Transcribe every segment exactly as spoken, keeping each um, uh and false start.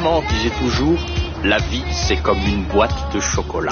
maman disait toujours, la vie c'est comme une boîte de chocolat.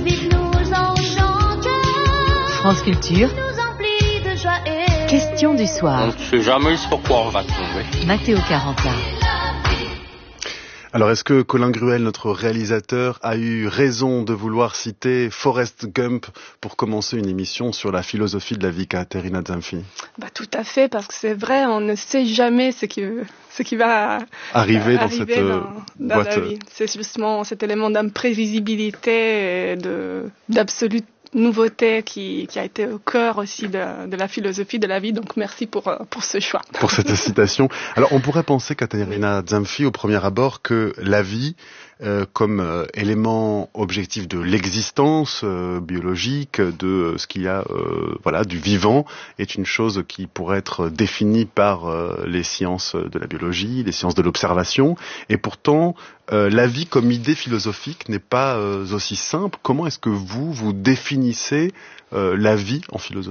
France Culture. Question du soir. On ne sait jamais sur quoi on va tomber. Matteo Caranta. Alors, est-ce que Colin Gruel, notre réalisateur, a eu raison de vouloir citer Forrest Gump pour commencer une émission sur la philosophie de la vie, Caterina Zanfi? Bah, tout à fait, parce que c'est vrai, on ne sait jamais ce qui, ce qui va arriver, euh, dans arriver cette dans, dans boîte. La vie. C'est justement cet élément d'imprévisibilité et de, d'absolute nouveauté qui, qui a été au cœur aussi de, de la philosophie de la vie. Donc merci pour, pour ce choix. Pour cette citation. Alors on pourrait penser, Caterina Zanfi, au premier abord, que la vie, euh, comme euh, élément objectif de l'existence euh, biologique, de euh, ce qu'il y a, euh, voilà, du vivant, est une chose qui pourrait être définie par euh, les sciences de la biologie, les sciences de l'observation. Et pourtant, euh, la vie comme idée philosophique n'est pas euh, aussi simple. Comment est-ce que vous, vous définissez euh, la vie en philosophie ?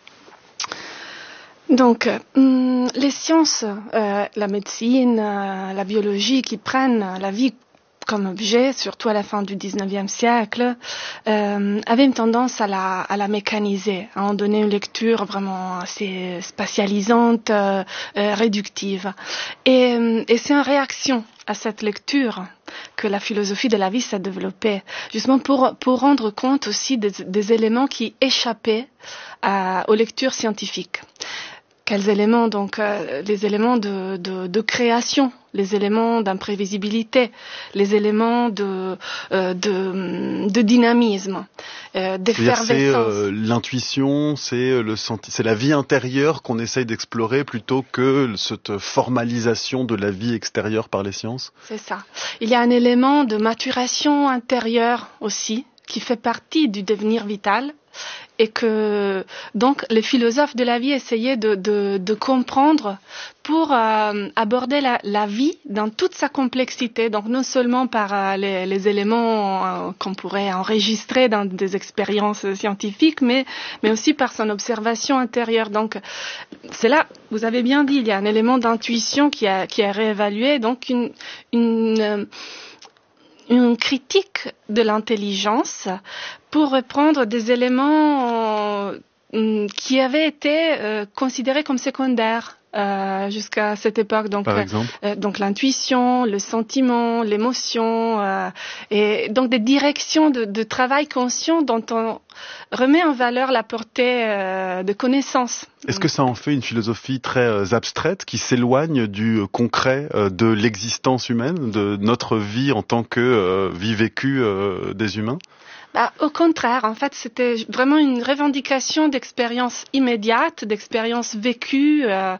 Donc, euh, les sciences, euh, la médecine, euh, la biologie qui prennent la vie comme objet, surtout à la fin du dix-neuvième siècle, euh, avaient une tendance à la, à la mécaniser, à en donner une lecture vraiment assez spatialisante, euh, euh, réductive. Et, et c'est en réaction à cette lecture que la philosophie de la vie s'est développée, justement pour, pour rendre compte aussi des, des éléments qui échappaient à, aux lectures scientifiques. Quels éléments? Donc, euh, les éléments de, de, de création, les éléments d'imprévisibilité, les éléments de, euh, de, de dynamisme, euh, d'effervescence. C'est euh, l'intuition, c'est le senti- c'est la vie intérieure qu'on essaye d'explorer plutôt que cette formalisation de la vie extérieure par les sciences. C'est ça. Il y a un élément de maturation intérieure aussi qui fait partie du devenir vital. Et que donc les philosophes de la vie essayaient de, de, de comprendre pour euh, aborder la, la vie dans toute sa complexité, donc non seulement par euh, les, les éléments euh, qu'on pourrait enregistrer dans des expériences scientifiques, mais, mais aussi par son observation intérieure. Donc c'est là, vous avez bien dit, il y a un élément d'intuition qui a, qui est réévalué, donc une, une euh, une critique de l'intelligence pour reprendre des éléments euh, qui avaient été euh, considérés comme secondaires euh, jusqu'à cette époque. Donc, par exemple, euh, donc l'intuition, le sentiment, l'émotion, euh, et donc des directions de, de travail conscient dont on remet en valeur la portée euh, de connaissances. Est-ce que ça en fait une philosophie très euh, abstraite qui s'éloigne du euh, concret euh, de l'existence humaine, de notre vie en tant que euh, vie vécue euh, des humains? Bah, au contraire, en fait, c'était vraiment une revendication d'expérience immédiate, d'expérience vécue euh,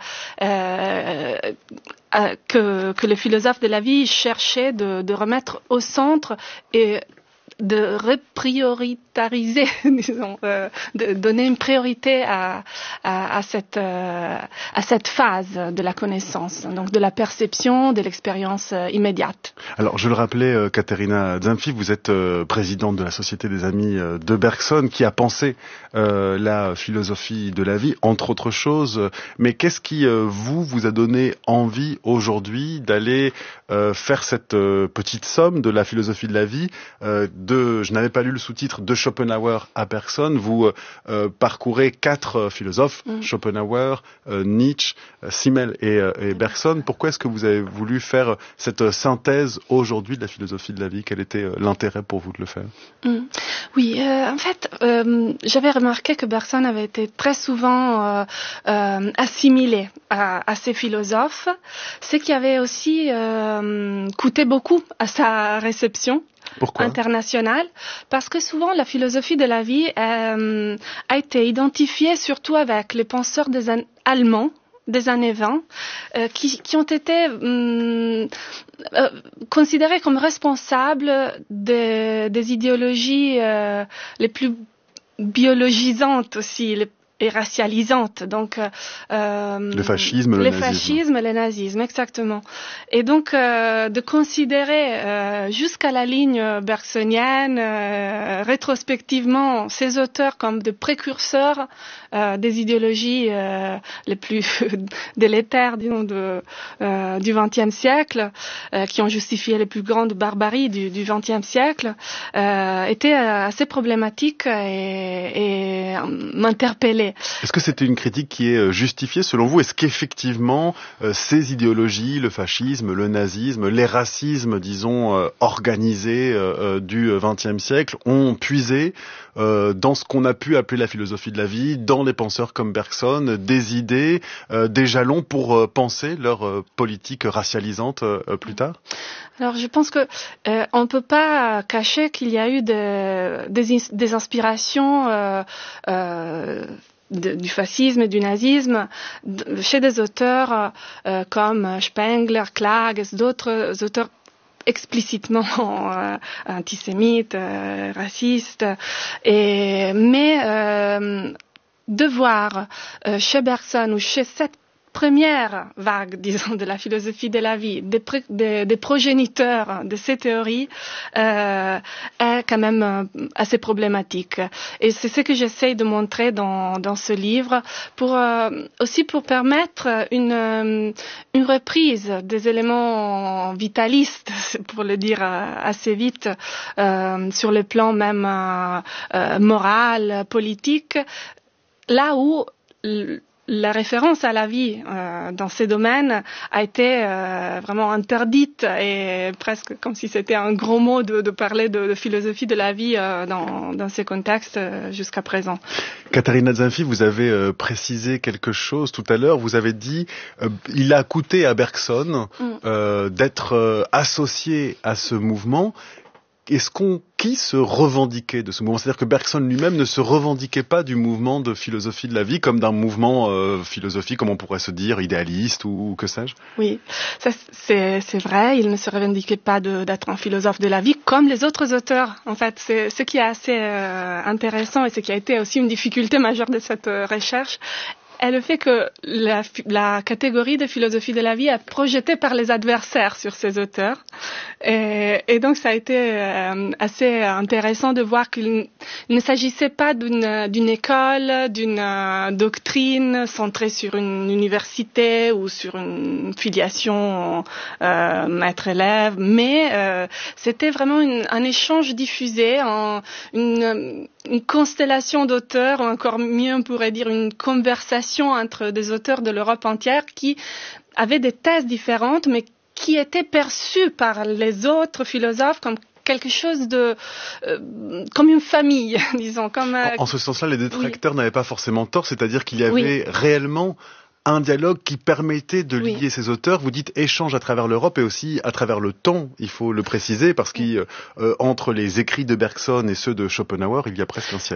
euh, euh, que, que les philosophes de la vie cherchaient de, de remettre au centre et de reprioritariser, disons, euh, de donner une priorité à, à, à, cette, euh, à cette phase de la connaissance, donc de la perception, de l'expérience euh, immédiate. Alors, je le rappelais, euh, Caterina Zanfi, vous êtes euh, présidente de la Société des Amis euh, de Bergson, qui a pensé euh, la philosophie de la vie, entre autres choses. Mais qu'est-ce qui, euh, vous, vous a donné envie aujourd'hui d'aller euh, faire cette euh, petite somme de la philosophie de la vie euh, de, je n'avais pas lu le sous-titre, de Schopenhauer à Bergson. Vous euh, parcourez quatre euh, philosophes, mmh. Schopenhauer, euh, Nietzsche, euh, Simmel et, euh, et Bergson. Pourquoi est-ce que vous avez voulu faire cette synthèse aujourd'hui de la philosophie de la vie? Quel était euh, l'intérêt pour vous de le faire? mmh. Oui, euh, en fait, euh, j'avais remarqué que Bergson avait été très souvent euh, euh, assimilé à, à ces philosophes, ce qui avait aussi euh, coûté beaucoup à sa réception. Pourquoi? Internationale, parce que souvent la philosophie de la vie euh, a été identifiée surtout avec les penseurs des an- allemands des années vingt, euh, qui, qui ont été euh, euh, considérés comme responsables des, des idéologies euh, les plus biologisantes aussi, les et racialisante. Donc, euh, le fascisme, le les nazisme. fascismes, les nazismes, exactement. Et donc, euh, de considérer euh, jusqu'à la ligne bergsonienne, euh, rétrospectivement, ces auteurs comme des précurseurs euh, des idéologies euh, les plus délétères, disons, de, euh, du vingtième siècle, euh, qui ont justifié les plus grandes barbaries du, du vingtième siècle, euh, était assez problématique et, et m'interpellait. Est-ce que c'était une critique qui est justifiée selon vous? Est-ce qu'effectivement euh, ces idéologies, le fascisme, le nazisme, les racismes, disons, euh, organisés euh, du vingtième siècle ont puisé euh, dans ce qu'on a pu appeler la philosophie de la vie, dans les penseurs comme Bergson, des idées, euh, des jalons pour euh, penser leur euh, politique racialisante euh, plus tard? Alors, je pense que euh, on ne peut pas cacher qu'il y a eu de, des, des inspirations euh, euh, de, du fascisme et du nazisme de, chez des auteurs euh, comme Spengler, Klages, d'autres auteurs explicitement euh, antisémites, euh, racistes. Et, mais euh, de voir euh, chez Bergson ou chez cette première vague, disons, de la philosophie de la vie, des, pré- des, des progéniteurs de ces théories, euh, est quand même euh, assez problématique. Et c'est ce que j'essaye de montrer dans, dans ce livre, pour euh, aussi pour permettre une, euh, une reprise des éléments vitalistes, pour le dire euh, assez vite, euh, sur le plan même euh, euh, moral, politique, là où l- la référence à la vie euh, dans ces domaines a été euh, vraiment interdite, et presque comme si c'était un gros mot de, de parler de, de philosophie de la vie euh, dans, dans ces contextes euh, jusqu'à présent. Katharina Zanfi, vous avez euh, précisé quelque chose tout à l'heure. Vous avez dit euh, il a coûté à Bergson euh, d'être euh, associé à ce mouvement. Est-ce qu'on qui se revendiquait de ce mouvement? C'est-à-dire que Bergson lui-même ne se revendiquait pas du mouvement de philosophie de la vie comme d'un mouvement euh, philosophique, comme on pourrait se dire, idéaliste ou, ou que sais-je? Oui, ça, c'est, c'est vrai. Il ne se revendiquait pas de, d'être un philosophe de la vie comme les autres auteurs. En fait, c'est ce qui est assez euh, intéressant et ce qui a été aussi une difficulté majeure de cette euh, recherche est le fait que la, la catégorie de philosophie de la vie est projetée par les adversaires sur ces auteurs. Et, et donc, ça a été euh, assez intéressant de voir qu'il ne s'agissait pas d'une, d'une école, d'une euh, doctrine centrée sur une université ou sur une filiation euh, maître-élève, mais euh, c'était vraiment une, un échange diffusé, en, une, une constellation d'auteurs, ou encore mieux, on pourrait dire une conversation entre des auteurs de l'Europe entière qui avaient des thèses différentes, mais qui étaient perçus par les autres philosophes comme quelque chose de euh, comme une famille, disons. Comme euh, en, en ce sens-là, les détracteurs oui. n'avaient pas forcément tort, c'est-à-dire qu'il y avait oui. réellement un dialogue qui permettait de lier oui. ces auteurs. Vous dites échange à travers l'Europe et aussi à travers le temps, il faut le préciser, parce qu'entre euh, les écrits de Bergson et ceux de Schopenhauer, il y a presque un siècle.